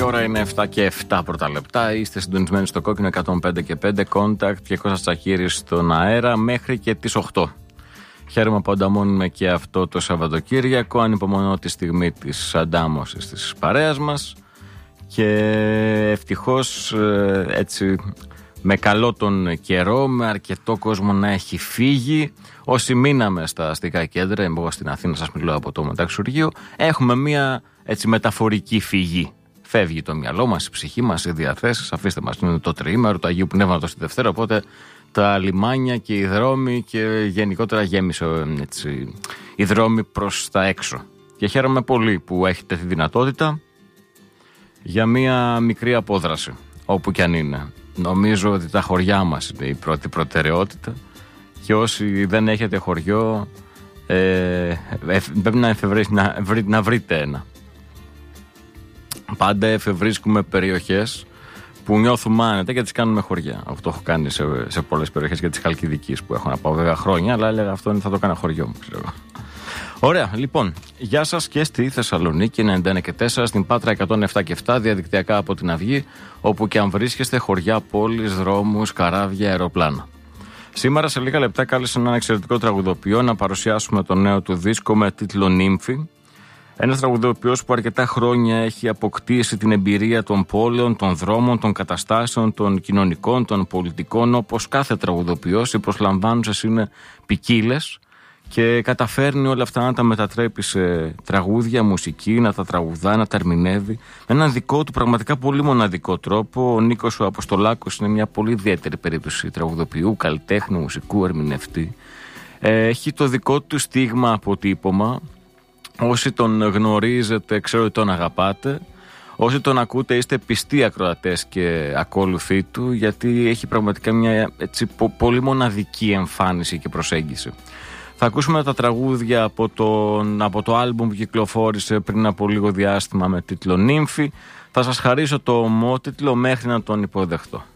ώρα είναι 7 και 7 πρώτα λεπτά. Είστε συντονισμένοι στο κόκκινο 105 και 5. Contact και Κώστας Τσακίρης στον αέρα μέχρι και τις 8. Χαίρομαι που ανταμώνουμε και αυτό το Σαββατοκύριακο. Ανυπομονώ τη στιγμή της αντάμωσης της παρέας μας. Και ευτυχώς έτσι με καλό τον καιρό, με αρκετό κόσμο να έχει φύγει. Όσοι μείναμε στα αστικά κέντρα, εγώ στην Αθήνα σας μιλώ από το Μεταξουργείο, έχουμε μια έτσι μεταφορική φυγή. Φεύγει το μυαλό μας, η ψυχή μας, οι διαθέσεις. Αφήστε μας, είναι το τριήμερο του Αγίου Πνεύματος τη Δευτέρα. Οπότε τα λιμάνια και οι δρόμοι και γενικότερα γέμισε έτσι, οι δρόμοι προς τα έξω. Και χαίρομαι πολύ που έχετε τη δυνατότητα για μια μικρή απόδραση, όπου κι αν είναι. Νομίζω ότι τα χωριά μας είναι η πρώτη προτεραιότητα και όσοι δεν έχετε χωριό πρέπει να βρείτε ένα. Πάντα εφευρίσκουμε περιοχές που νιώθουμε άνετα και τις κάνουμε χωριά. Αυτό έχω κάνει σε πολλές περιοχές και της Χαλκιδικής που έχω να πάω βέβαια χρόνια, αλλά έλεγα αυτό θα το έκανα χωριό μου, ξέρω. Ωραία, λοιπόν, γεια σας και στη Θεσσαλονίκη 91 και 4, στην Πάτρα 107 και 7, διαδικτυακά από την Αυγή, όπου και αν βρίσκεστε, χωριά, πόλεις, δρόμους, καράβια, αεροπλάνα. Σήμερα σε λίγα λεπτά κάλεσε έναν εξαιρετικό τραγουδοποιό να παρουσιάσουμε το νέο του δίσκο με τίτλο Νύμφη. Ένας τραγουδοποιός που αρκετά χρόνια έχει αποκτήσει την εμπειρία των πόλεων, των δρόμων, των καταστάσεων, των κοινωνικών, των πολιτικών, όπως κάθε τραγουδοποιός. Οι προσλαμβάνουσες είναι ποικίλες και καταφέρνει όλα αυτά να τα μετατρέπει σε τραγούδια, μουσική, να τα τραγουδά, να τα ερμηνεύει με έναν δικό του πραγματικά πολύ μοναδικό τρόπο. Ο Νίκος ο Αποστολάκος είναι μια πολύ ιδιαίτερη περίπτωση τραγουδοποιού, καλλιτέχνη, μουσικού, ερμηνευτή. Έχει το δικό του στίγμα αποτύπωμα. Όσοι τον γνωρίζετε, ξέρω ότι τον αγαπάτε. Όσοι τον ακούτε, είστε πιστοί ακροατές και ακόλουθοί του, γιατί έχει πραγματικά μια έτσι, πολύ μοναδική εμφάνιση και προσέγγιση. Θα ακούσουμε τα τραγούδια από το άλμπουμ που κυκλοφόρησε πριν από λίγο διάστημα με τίτλο Νύμφη. Θα σας χαρίσω το ομότιτλο μέχρι να τον υποδεχτώ.